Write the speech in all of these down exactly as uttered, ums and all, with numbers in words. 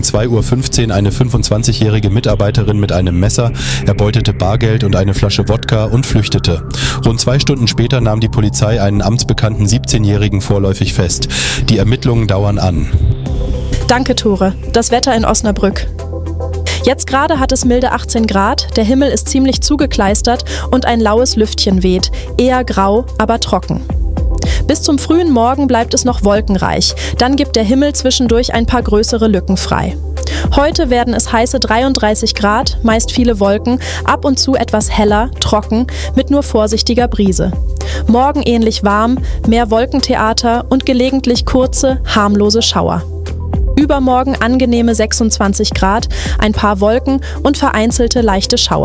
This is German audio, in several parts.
zwei Uhr fünfzehn eine fünfundzwanzigjährige Mitarbeiterin mit einem Messer, erbeutete Bargeld und eine Flasche Wodka und flüchtete. Rund zwei Stunden später nahm die Polizei einen amtsbekannten siebzehnjährigen vorläufig fest. Die Ermittlungen dauern an. Danke, Tore. Das Wetter in Osnabrück. Jetzt gerade hat es milde achtzehn Grad, der Himmel ist ziemlich zugekleistert und ein laues Lüftchen weht. Eher grau, aber trocken. Bis zum frühen Morgen bleibt es noch wolkenreich. Dann gibt der Himmel zwischendurch ein paar größere Lücken frei. Heute werden es heiße dreiunddreißig Grad, meist viele Wolken, ab und zu etwas heller, trocken, mit nur vorsichtiger Brise. Morgen ähnlich warm, mehr Wolkentheater und gelegentlich kurze, harmlose Schauer. Übermorgen angenehme sechsundzwanzig Grad, ein paar Wolken und vereinzelte leichte Schauer.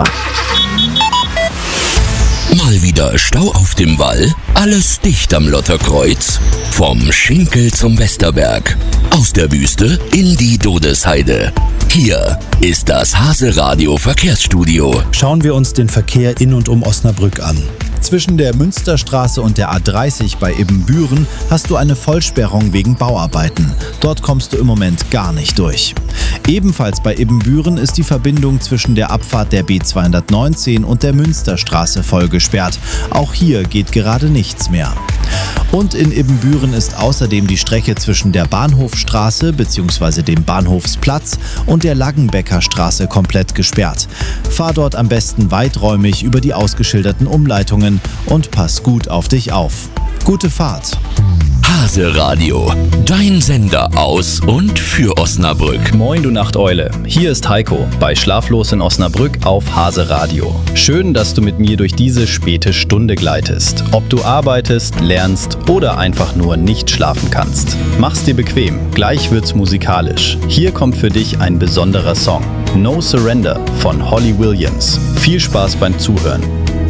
Mal wieder Stau auf dem Wall, alles dicht am Lotterkreuz. Vom Schinkel zum Westerberg, aus der Wüste in die Dodesheide. Hier ist das Hase-Radio Verkehrsstudio. Schauen wir uns den Verkehr in und um Osnabrück an. Zwischen der Münsterstraße und der A dreißig bei Ibbenbüren hast du eine Vollsperrung wegen Bauarbeiten. Dort kommst du im Moment gar nicht durch. Ebenfalls bei Ibbenbüren ist die Verbindung zwischen der Abfahrt der B zweihundertneunzehn und der Münsterstraße voll gesperrt. Auch hier geht gerade nichts mehr. Und in Ibbenbüren ist außerdem die Strecke zwischen der Bahnhofstraße bzw. dem Bahnhofsplatz und der Laggenbecker Straße komplett gesperrt. Fahr dort am besten weiträumig über die ausgeschilderten Umleitungen und pass gut auf dich auf. Gute Fahrt! Hase-Radio, dein Sender aus und für Osnabrück. Moin, du Nachteule. Hier ist Heiko bei Schlaflos in Osnabrück auf Hase-Radio. Schön, dass du mit mir durch diese späte Stunde gleitest. Ob du arbeitest, lernst oder einfach nur nicht schlafen kannst. Mach's dir bequem, gleich wird's musikalisch. Hier kommt für dich ein besonderer Song. No Surrender von Holly Williams. Viel Spaß beim Zuhören.